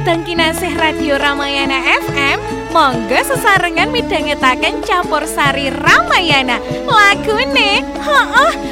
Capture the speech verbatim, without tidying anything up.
Dhateng kinasih Radio Ramayana F M, monggo sesarengan midhangetaken Campursari Ramayana. Lagune, heeh,